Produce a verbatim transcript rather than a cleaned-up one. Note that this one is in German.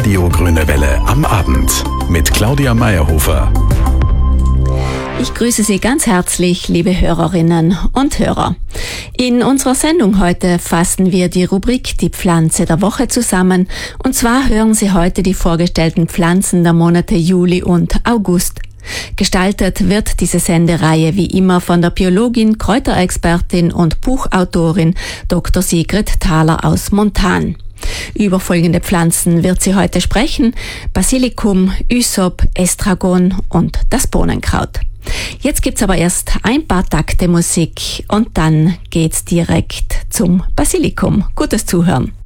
Radio Grüne Welle am Abend mit Claudia Meyerhofer. Ich grüße Sie ganz herzlich, liebe Hörerinnen und Hörer. In unserer Sendung heute fassen wir die Rubrik Die Pflanze der Woche zusammen. Und zwar hören Sie heute die vorgestellten Pflanzen der Monate Juli und August. Gestaltet wird diese Sendereihe wie immer von der Biologin, Kräuterexpertin und Buchautorin Doktor Sigrid Thaler aus Montan. Über folgende Pflanzen wird sie heute sprechen: Basilikum, Ysop, Estragon und das Bohnenkraut. Jetzt gibt's aber erst ein paar Takte Musik und dann geht's direkt zum Basilikum. Gutes Zuhören.